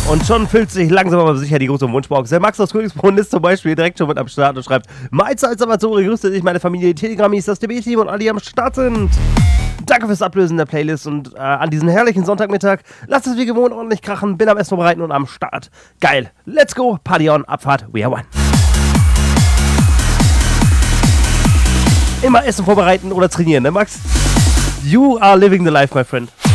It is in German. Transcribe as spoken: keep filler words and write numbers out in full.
Und schon füllt sich langsam aber sicher die große Wunschbox. Der Max aus Königsbrunn ist zum Beispiel direkt schon mit am Start und schreibt: Mahlzeit, Salvatore, grüße dich, meine Familie, die Telegrammis, das T B-Team und alle, die am Start sind. Danke fürs Ablösen der Playlist und äh, an diesem herrlichen Sonntagmittag. Lasst es wie gewohnt ordentlich krachen, bin am Essen vorbereiten und am Start. Geil, let's go, Party on, Abfahrt, we are one. Immer Essen vorbereiten oder trainieren, ne Max? You are living the life, my friend.